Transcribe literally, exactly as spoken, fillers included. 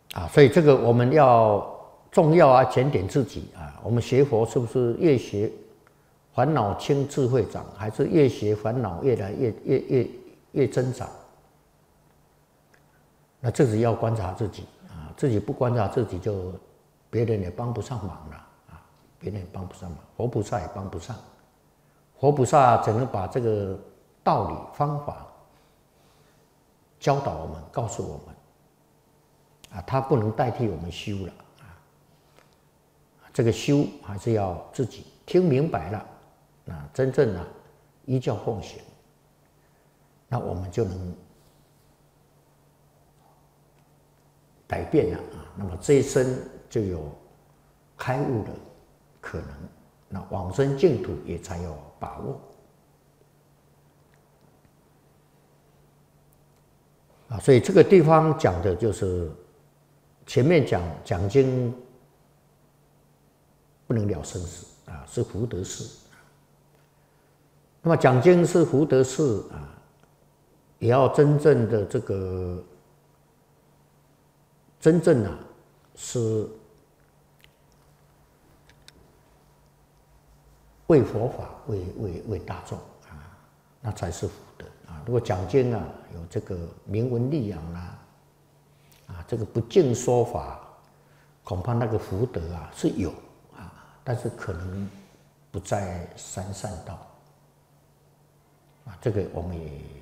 啊，所以这个我们要重要啊，检点自己啊。我们学佛是不是越学烦恼轻，智慧长，还是越学烦恼越来越越越越增长？那自己要观察自己啊，自己不观察自己，就别人也帮不上忙了啊，别人也帮不上忙，佛菩萨也帮不上。佛菩萨只能把这个道理方法教导我们，告诉我们啊，他不能代替我们修了啊。这个修还是要自己听明白了，啊，真正啊依教奉行，那我们就能改变了啊。那么这一生就有开悟的可能，那往生净土也才有把握啊。所以这个地方讲的就是前面讲讲经不能了生死啊，是福德事。那么讲经是福德事啊，也要真正的这个真正啊是为佛法、为为为大众啊，那才是福德啊。如果讲经啊有这个名闻利养啦，啊，这个不敬说法，恐怕那个福德啊是有啊，但是可能不在三善道啊。这个我们也